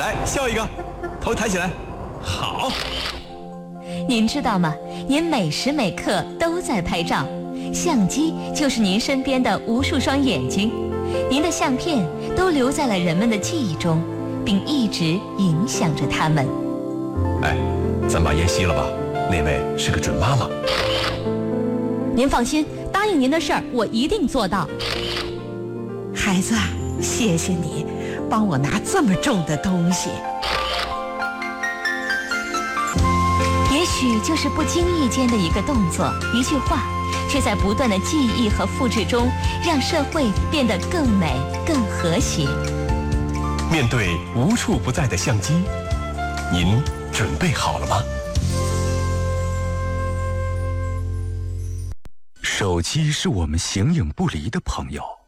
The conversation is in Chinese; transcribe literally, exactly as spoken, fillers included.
来笑一个，头抬起来。好。 您知道吗？您每时每刻都在拍照，相机就是您身边的无数双眼睛，您的相片都留在了人们的记忆中，并一直影响着他们。 哎，咱把烟熄了吧，那位是个准妈妈。 您放心，答应您的事儿我一定做到。 孩子，谢谢你帮我拿这么重的东西。 也许就是不经意间的一个动作，一句话，却在不断的记忆和复制中，让社会变得更美、更和谐。 面对无处不在的相机，您准备好了吗？ 手机是我们形影不离的朋友。